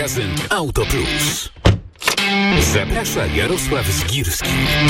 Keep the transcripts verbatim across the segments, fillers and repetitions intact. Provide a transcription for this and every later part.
magazyn Auto Plus. Zaprasza Jarosław Zgirski.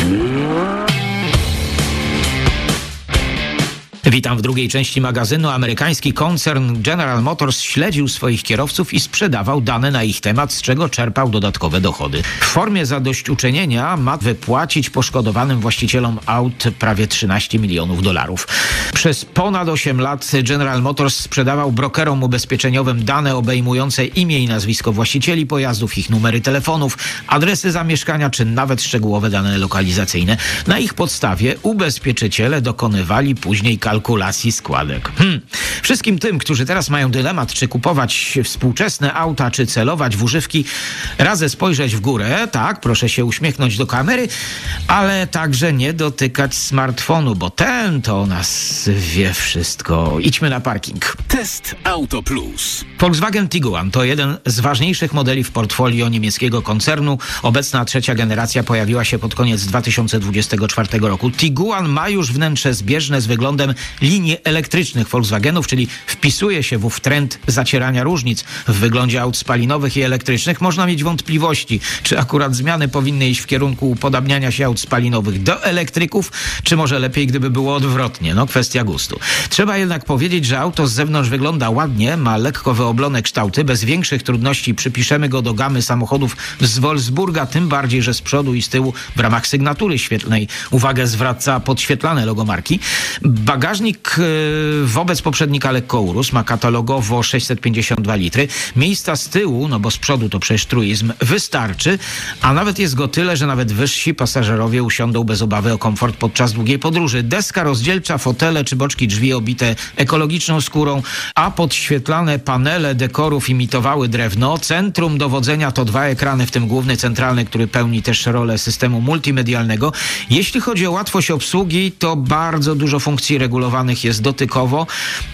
Witam w drugiej części magazynu. Amerykański koncern General Motors śledził swoich kierowców i sprzedawał dane na ich temat, z czego czerpał dodatkowe dochody. W formie zadośćuczynienia ma wypłacić poszkodowanym właścicielom aut prawie trzynaście milionów dolarów. Przez ponad osiem lat General Motors sprzedawał brokerom ubezpieczeniowym dane obejmujące imię i nazwisko właścicieli pojazdów, ich numery telefonów, adresy zamieszkania czy nawet szczegółowe dane lokalizacyjne. Na ich podstawie ubezpieczyciele dokonywali później kalkulacji składek. Hmm. Wszystkim tym, którzy teraz mają dylemat, czy kupować współczesne auta, czy celować w używki, radzę spojrzeć w górę, tak, proszę się uśmiechnąć do kamery, ale także nie dotykać smartfonu, bo ten to o nas wie wszystko. Idźmy na parking. Test Auto Plus. Volkswagen Tiguan to jeden z ważniejszych modeli w portfolio niemieckiego koncernu. Obecna trzecia generacja pojawiła się pod koniec dwa tysiące dwudziestego czwartego roku. Tiguan ma już wnętrze zbieżne z wyglądem linii elektrycznych Volkswagenów, czyli wpisuje się w ów trend zacierania różnic w wyglądzie aut spalinowych i elektrycznych. Można mieć wątpliwości, czy akurat zmiany powinny iść w kierunku upodabniania się aut spalinowych do elektryków, czy może lepiej, gdyby było odwrotnie. No, kwestia gustu. Trzeba jednak powiedzieć, że auto z zewnątrz wygląda ładnie, ma lekko wyoblone kształty. Bez większych trudności przypiszemy go do gamy samochodów z Wolfsburga, tym bardziej, że z przodu i z tyłu w ramach sygnatury świetlnej uwagę zwraca podświetlane logo marki. Bagażnik yy, wobec poprzednika lekko urósł, ma katalogowo sześćset pięćdziesiąt dwa litry. Miejsca z tyłu, no bo z przodu to przecież truizm, wystarczy, a nawet jest go tyle, że nawet wyżsi pasażerowie usiądą bez obawy o komfort podczas długiej podróży. Deska rozdzielcza, fotele czy boczki drzwi obite ekologiczną skórą, a podświetlane panele dekorów imitowały drewno. Centrum dowodzenia to dwa ekrany, w tym główny centralny, który pełni też rolę systemu multimedialnego. Jeśli chodzi o łatwość obsługi, to bardzo dużo funkcji regulowanych jest dotykowo,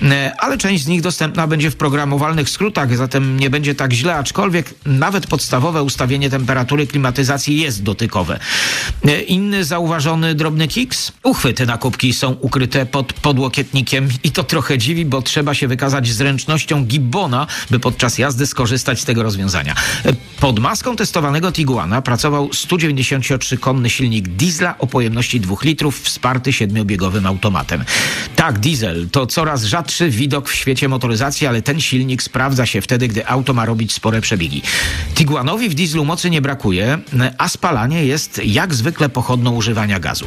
ale część z nich dostępna będzie w programowalnych skrótach, zatem nie będzie tak źle, aczkolwiek nawet podstawowe ustawienie temperatury klimatyzacji jest dotykowe. Inny zauważony drobny kiks? Uchwyty na kubki są ukryte pod podłokietnikiem i to trochę dziwi, bo trzeba się wykazać zręcznością gibbona, by podczas jazdy skorzystać z tego rozwiązania. Pod maską testowanego Tiguana pracował sto dziewięćdziesięciotrzykonny silnik diesla o pojemności dwóch litrów, wsparty siedmiobiegowym automatem. Tak, diesel to coraz rzadszy widok w świecie motoryzacji, ale ten silnik sprawdza się wtedy, gdy auto ma robić spore przebiegi. Tiguanowi w dieslu mocy nie brakuje, a spalanie jest jak zwykle pochodną używania gazu.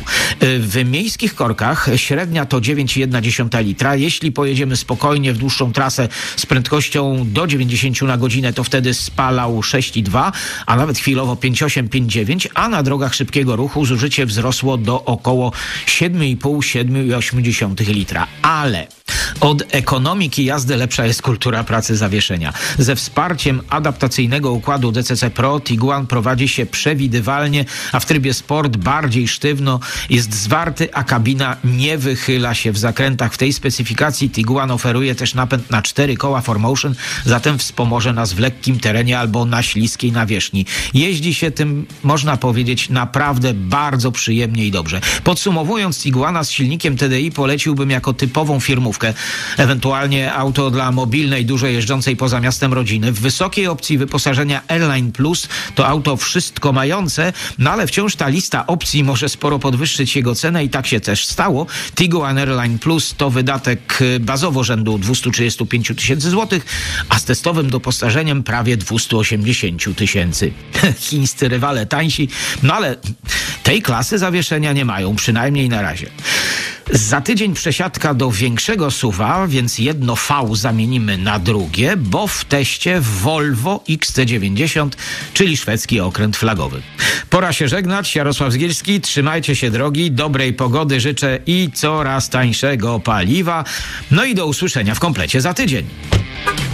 W miejskich korkach średnia to dziewięć przecinek jedna litra. Jeśli pojedziemy spokojnie w dłuższą trasę z prędkością do dziewięćdziesiąt na godzinę, to wtedy spalał sześć przecinek dwa, a nawet chwilowo pięć przecinek osiem, pięć przecinek dziewięć, a na drogach szybkiego ruchu zużycie wzrosło do około siedem przecinek pięć, siedem przecinek osiem litra. Ale od ekonomiki jazdy lepsza jest kultura pracy zawieszenia. Ze wsparciem adaptacyjnego układu D C C Pro Tiguan prowadzi się przewidywalnie, a w trybie sport bardziej sztywno. Jest zwarty, a kabina nie wychyla się w zakrętach. W tej specyfikacji Tiguan oferuje też napęd na cztery koła four motion, zatem wspomoże nas w lekkim terenie albo na śliskiej nawierzchni. Jeździ się tym, można powiedzieć, naprawdę bardzo przyjemnie i dobrze. Podsumowując, Tiguana z silnikiem T D I poleciłbym jako typową firmówkę, ewentualnie auto dla mobilnej, dużo jeżdżącej poza miastem rodziny. W wysokiej opcji wyposażenia Airline Plus to auto wszystko mające, no ale wciąż ta lista opcji może sporo podwyższyć jego cenę i tak się też stało. Tiguan Airline Plus to wydatek bazowo rzędu dwieście trzydzieści pięć tysięcy złotych, a z testowym doposażeniem prawie dwieście osiemdziesiąt tysięcy. Chińscy rywale tańsi, no ale tej klasy zawieszenia nie mają, przynajmniej na razie. Za tydzień przesiadka do większego S U V-a, więc jedno V zamienimy na drugie, bo w teście Volvo X C dziewięćdziesiąt, czyli szwedzki okręt flagowy. Pora się żegnać. Jarosław Zgierski, trzymajcie się drogi, dobrej pogody życzę i coraz tańszego paliwa. No i do usłyszenia w komplecie za tydzień.